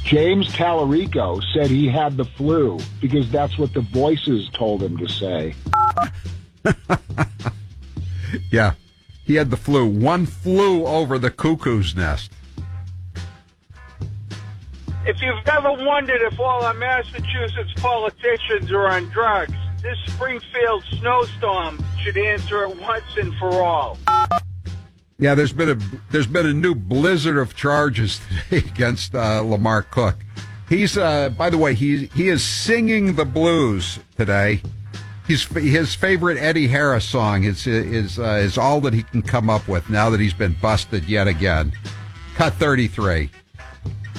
James Tallarico said he had the flu because that's what the voices told him to say. Yeah, he had the flu. One flew over the cuckoo's nest. If you've ever wondered if all our Massachusetts politicians are on drugs, this Springfield snowstorm should answer it once and for all. Yeah, there's been a new blizzard of charges today against Lamar Cook. He's by the way, he is singing the blues today. His favorite Eddie Harris song is all that he can come up with now that he's been busted yet again. Cut 33.